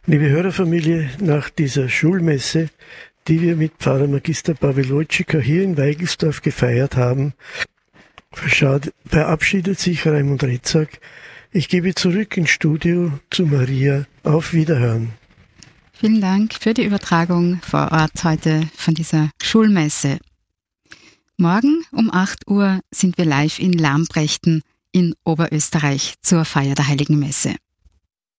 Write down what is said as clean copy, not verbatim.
Liebe Hörerfamilie, nach dieser Schulmesse, die wir mit Pfarrer Magister Pavel Wojcika hier in Weigelsdorf gefeiert haben, verabschiedet sich Raimund Retzak. Ich gebe zurück ins Studio zu Maria. Auf Wiederhören. Vielen Dank für die Übertragung vor Ort heute von dieser Schulmesse. Morgen um 8 Uhr sind wir live in Lambrechten in Oberösterreich zur Feier der Heiligen Messe.